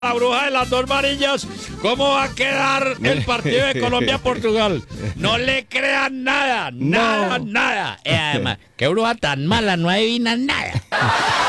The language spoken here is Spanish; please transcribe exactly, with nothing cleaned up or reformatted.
La bruja de las dos varillas, ¿cómo va a quedar el partido de Colombia-Portugal? No le crean nada, nada, No. nada. Y además, qué bruja tan mala, no adivina nada.